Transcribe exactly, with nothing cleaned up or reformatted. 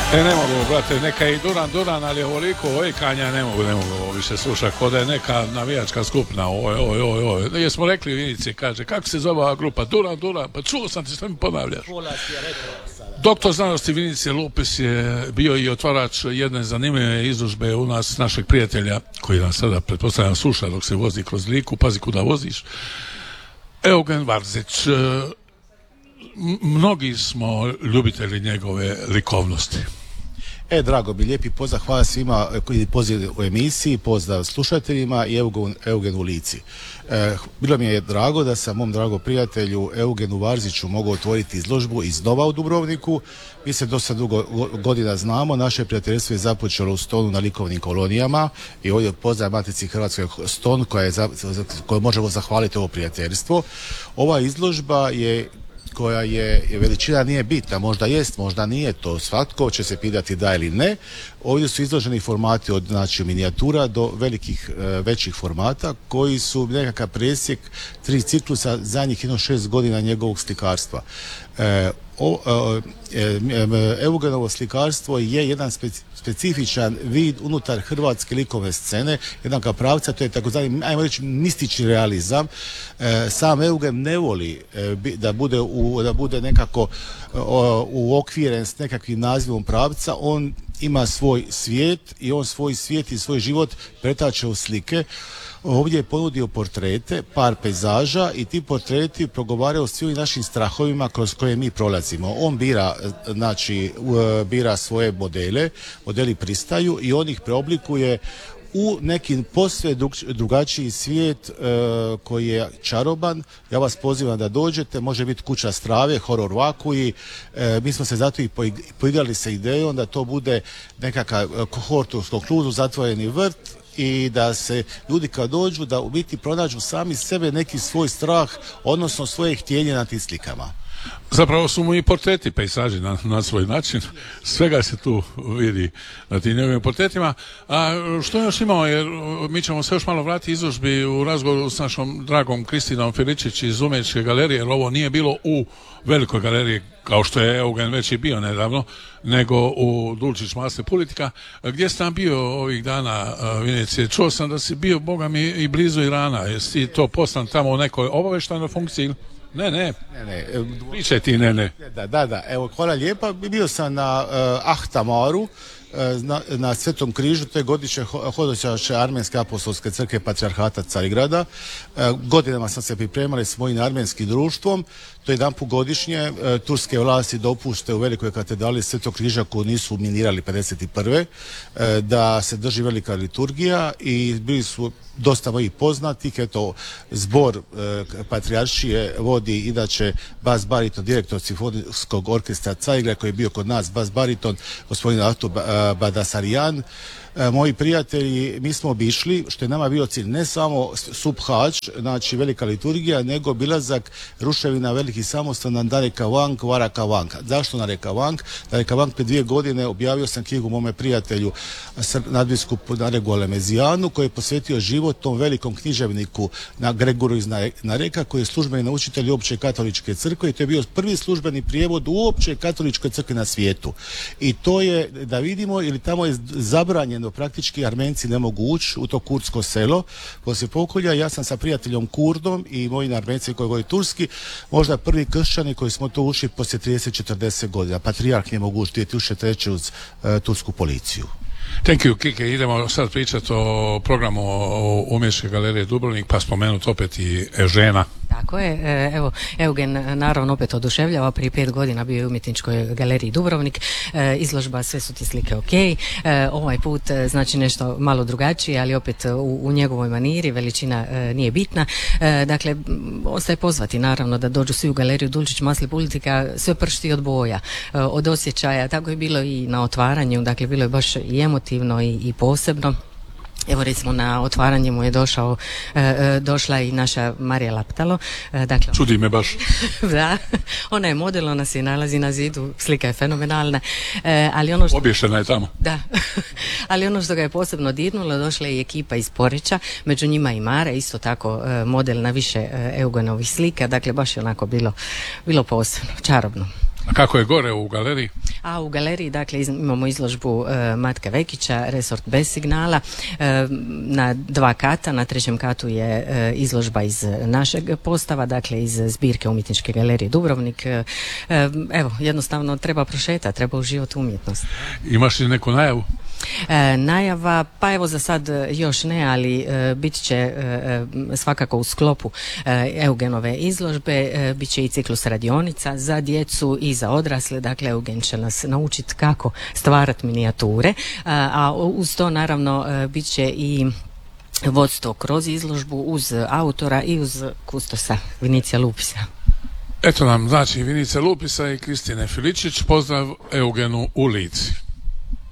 E, ne mogu, brate, neka i Duran Duran, ali ovoliko ojkanja ne mogu, ne mogu više slušati, kod je neka navijačka skupina, oj, oj, oj, oj. Jesmo rekli Vinici, kaže, kako se zove ova grupa, Duran Duran, pa čuo sam ti, što mi ponavljaš. Doktor znanosti Vinici Lupis je bio i otvarač jedne zanimljive izložbe u nas, našeg prijatelja, koji nas sada, pretpostavljam, sluša dok se vozi kroz Liku, pazi kuda voziš, Eugen Varzić. Mnogi smo ljubitelji njegove likovnosti. E, drago mi, lijepi pozdrav, hvala svima koji pozivaju u emisiji, pozdrav slušateljima i Eugen, Eugen u Lici. E, bilo mi je drago da sam mom dragom prijatelju Eugenu Varziću mogao otvoriti izložbu iznova u Dubrovniku. Mi se dosta dugo godina znamo, naše prijateljstvo je započelo u Stonu na likovnim kolonijama i ovdje pozdrav Matici Hrvatskoj Ston koja je za, kojoj možemo zahvaliti ovo prijateljstvo. Ova izložba je koja je veličina nije bitna, možda jest, možda nije, to svatko će se pitati da ili ne. Ovdje su izloženi formati od znači minijatura do velikih većih formata koji su nekakav presjek tri ciklusa zadnjih jedno šest godina njegovog slikarstva. E, o, e, e, Eugenovo slikarstvo je jedan speci, specifičan vid unutar hrvatske likovne scene, jednaka pravca, to je takozvani, ajmo reći, mistični realizam. E, sam Eugen ne voli e, da bude u, da bude nekako o, uokviren s nekakvim nazivom pravca, on ima svoj svijet i on svoj svijet i svoj život pretače u slike. Ovdje je ponudio portrete, par pejzaža i ti portreti progovaraju o svim našim strahovima kroz koje mi prolazimo. On bira, znači, bira svoje modele, modeli pristaju i on ih preoblikuje u neki posve drugačiji svijet e, koji je čaroban. Ja vas pozivam da dođete, može biti Kuća strave, horor vakuji. E, mi smo se zato i poigrali sa idejom da to bude nekakav hortovsko kluzu, zatvoreni vrt i da se ljudi kad dođu da u biti pronađu sami sebe neki svoj strah, odnosno svoje htjenje na tim slikama. Zapravo su mu i portreti pejsaži na, na svoj način. Svega se tu vidi na tim njegovim portretima. A što još imamo, jer mi ćemo se još malo vratiti izložbi u razgovoru s našom dragom Kristinom Filičić iz Umjetničke galerije, jer ovo nije bilo u velikoj galeriji kao što je Eugen već i bio nedavno, nego u Dulčić Masle Politika. Gdje sam bio ovih dana, Vinici? Čuo sam da si bio, boga mi, i blizu Irana. Jesi ti to poslan tamo u nekoj obavještajnoj funkciji? Ne, ne, ne, ne. Priče ti, ne, ne. Da, da, da, evo, hvala lijepa. Bio sam na uh, Ahtamaru, na, na Svetom križu, to je godišnje hodočašće Armenske apostolske crkve Patrijarhata Carigrada. Godinama sam se pripremali s mojim armenskim društvom. To je jedan put godišnje. Turske vlasti dopušte u velikoj katedrali Svetog križa koju nisu minirali pedeset prve da se drži velika liturgija i bili su dosta mojih poznatih. Eto, zbor e, patrijaršije vodi inače bas bariton, direktor Simfonijskog orkestra Carigrada koji je bio kod nas, bas bariton gospodin Artur Badasarijan. E, moji prijatelji, mi smo obišli, što je nama bio cilj, ne samo Subhač, znači velika liturgija, nego bilazak ruševina velikih samostana Narekavang, Varakavang. Zašto Narekavang? Narekavang pre dvije godine objavio sam knjigu mome prijatelju nadbiskupu Naregu Alemezijanu koji je posvetio život tom velikom književniku na Gregoru iz Nareka koji je službeni učitelj Opće katoličke crkve i to je bio prvi službeni prijevod u Opće katoličkoj crkvi na svijetu. I to je da vidimo, ili tamo je zabranjeno, praktički Armenci ne mogu ući u to kurdsko selo poslije pokolja. Ja sam sa prijateljom Kurdom i mojim Armenci koji govori turski, možda prvi kršćani koji smo to ušli poslije trideset četrdeset godina. Patrijarh ne mogu ući dvije tisuće treće uz uh, tursku policiju. Thank you, Kike. Idemo sad pričati o programu Umjetničke galerije Dubrovnik, pa spomenuti opet i Ežena. Tako je, evo, Eugen naravno opet oduševljava, prije pet godina bio je u Umjetničkoj galeriji Dubrovnik, izložba Sve su ti slike ok, ovaj put znači nešto malo drugačije, ali opet u, u njegovoj maniri, veličina nije bitna, dakle, ostaje pozvati naravno da dođu svi u galeriju Dulčić Masle Politika, sve pršti od boja, od osjećaja, tako je bilo i na otvaranju, dakle, bilo je baš i emotivno i, i posebno. Evo recimo na otvaranje mu je došao, e, došla i naša Marija Laptalo. E, dakle, čudi me baš. Da, ona je model, ona se nalazi na zidu, slika je fenomenalna. E, ali ono što, obješena je tamo. Da, ali ono što ga je posebno dirnulo, došla je i ekipa iz Poreča, među njima i Mara, isto tako e, model na više e, Eugenovih slika, dakle baš je onako bilo, bilo posebno, čarobno. A kako je gore u galeriji? A u galeriji, dakle, iz, imamo izložbu e, Matka Vekića, Resort bez signala, e, na dva kata. Na trećem katu je e, izložba iz našeg postava, dakle iz zbirke Umjetničke galerije Dubrovnik. E, evo, jednostavno treba prošetati, treba uživati u umjetnost. Imaš li neku najavu? E, najava, pa evo za sad još ne, ali e, bit će e, svakako u sklopu e, Eugenove izložbe, e, bit će i ciklus radionica za djecu i za odrasle, dakle Eugen će nas naučiti kako stvarati minijature, a, a uz to naravno e, bit će i vodstvo kroz izložbu uz autora i uz kustosa Vinicija Lupisa. Eto nam, znači Vinice Lupisa i Kristine Filičić, pozdrav Eugenu u Lici.